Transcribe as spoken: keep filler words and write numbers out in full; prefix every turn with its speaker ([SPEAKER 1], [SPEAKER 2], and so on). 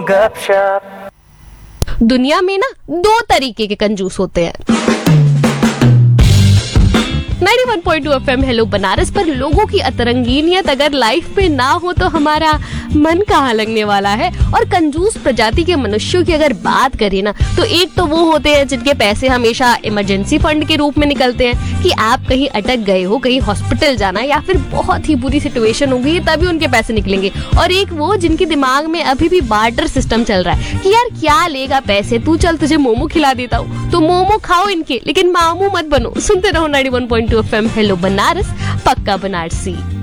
[SPEAKER 1] गपशप।
[SPEAKER 2] दुनिया में ना दो तरीके के कंजूस होते हैं। इक्यानवे point two FM hello Banaras पर लोगों की अतरंगीनियत अगर लाइफ में ना हो तो हमारा मन कहाँ लगने वाला है। और कंजूस प्रजाति के मनुष्यों की अगर बात करें ना तो एक तो वो होते हैं जिनके पैसे हमेशा इमरजेंसी फंड के रूप में निकलते हैं कि आप कहीं अटक गए हो, कहीं हॉस्पिटल जाना या फिर बहुत ही बुरी सिचुएशन हो गई है तभी उनके पैसे निकलेंगे। और एक वो जिनके दिमाग में अभी भी बार्टर सिस्टम चल रहा है कि यार क्या लेगा पैसे, तू चल तुझे मोमो खिला देता हूँ, तो मोमो खाओ इनके लेकिन मामू मत बनो। सुनते रहो इक्यानवे point two FM hello Banaras, पक्का बनारसी।